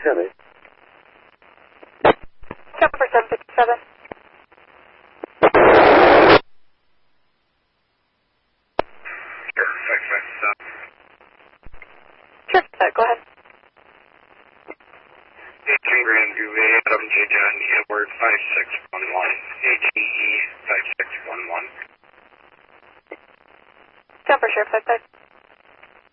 Chevy. Jump for 757. Sure, 557. Sure, go ahead. 18 Grand Duvet, Adam J. John, Edward 56.